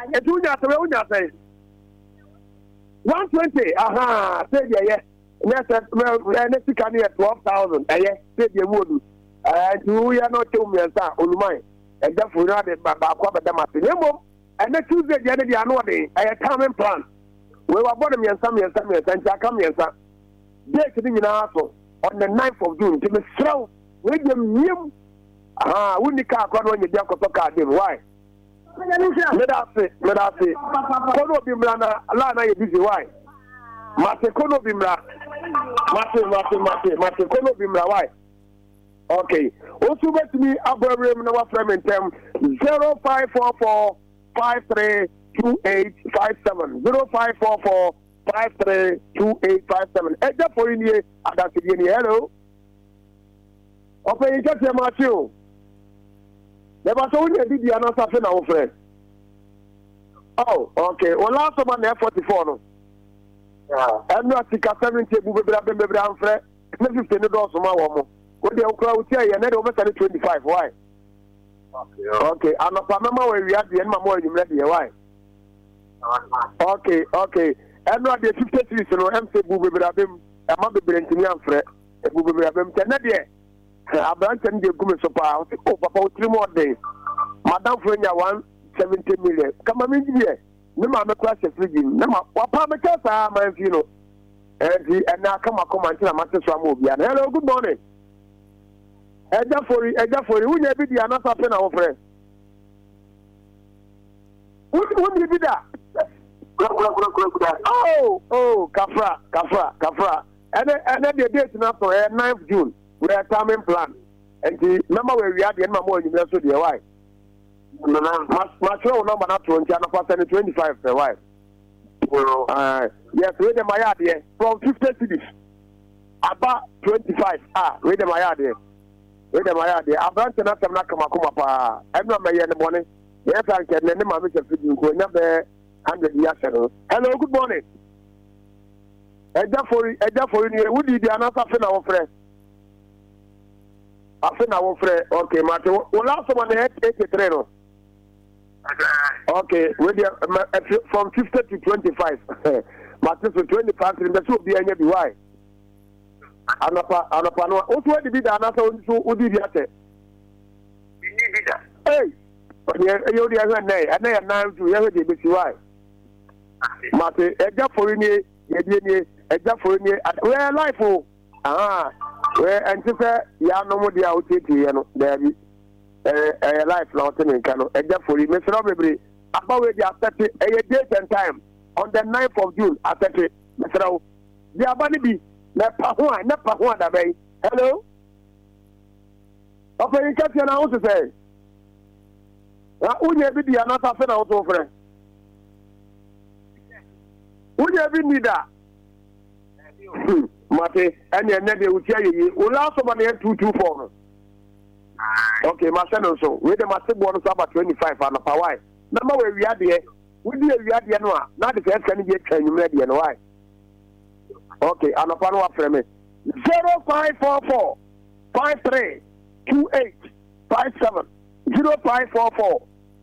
Etunya say unya say 120 say yeah next next can 12,000 say the wood and you are not tell me olumai and therefore not the baba the matinemo and the Tuesday the other day I know a common plan we were born me and some and come here date in also on the 9th of June to be strong with them new when the car when you get why let us say kono bimrana ala na ye busy why mate kono bimra mate kono bimra why okay also bet me abraham na wa frame in term 0544 532857 0544 532857 eja for you adase ni hello open get your matio never so we did the announcer for our friend. Oh, okay. Well, last one there 44 no. Yeah. And not the 70 baby I'm friend. 50 no dollars my woman. What they crowd here and then over 25. Why? Okay. I'm not remember where we are the end more you ready why? Okay. And not the 53 so I'm say baby I'm not the brain I'm friend. Baby I'm there. Abraham dey go me so pa oh papa 3 more days madam frenya 170 million kama me give me ma me class free na ma papa me kasa ma fi no and na kama ntina ma so am obi ana hello good morning eja for who nya bi dia na safe na wo frɛ who ni bi da oh kafra and the date na so 9th June we are timing plan and the number where we are the more you so the why my number not 20 and 25 per wife yes we the my yard from 50 cities about 25 we the my yard Abraham na come na come pa I'm not my the morning yes I can name my Mr. Fiji go na be 100 years hello good morning eja for you who did the announcer for our friend after our friend okay mate well last one 83 no okay with from 50 to 25 mate so 25 remember so be anya bi why anapa no o so di da na so o di ate ni bi da hey you di anya na na to you dey be why mate eja for ni eja for ni we life o where and say ya no mo dia o tete no there be life now tin kan no eja for me so bebre about we dia set a date and time on the 9th of June at set me so dia ba ni bi na pa ho da bay hello open ka tia na o say na unya bi dia na ta fe na o to frɛ unya bi ni da mate and your net will tell you will also money 224 okay my son also with the massive bonus about 25 and a why number where we are there we are there no not the first can get can you ready and why okay and a panel from me 0544 532857 0544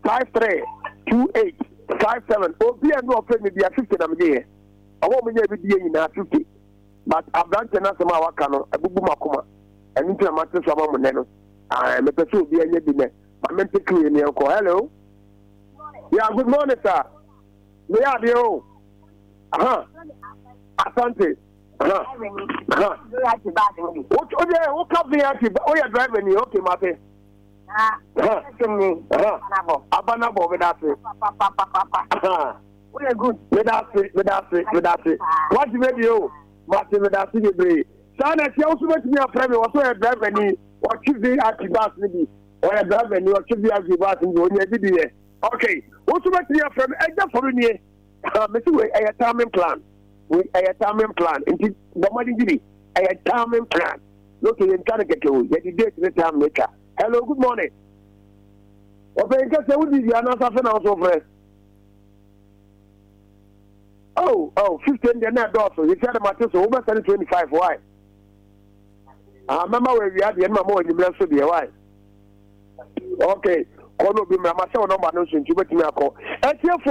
532857 obi and no friend me be 50 am there I want me be there in 50 but Abraham na sama waka no abubu makoma eni ntina mate so amamu ne no me pese obi anya bi ne ma me pick you ne ko hello yeah good morning sir me ya bi o asante what o ka bi ati o ya driver ni okay mate abanabo be that we are good with that what you made you Martin Medasi Debre. Sana si also met me a friend was a driver ni or should be at the bus maybe or a driver ni or should be at the bus in the okay. Also met me a friend eja for me. Mesi a timing plan. We a timing plan. Inti bomadi gidi a timing plan. Look in can get you. Get the date the time maker. Hello, good morning. Open ka se udi di anasa fe na so fresh. Oh, 15 the net also. You said about so over 25 why? Remember where we had the end more in the blessed be why? Okay. Kono bi ma say number no so nti betimi akọ.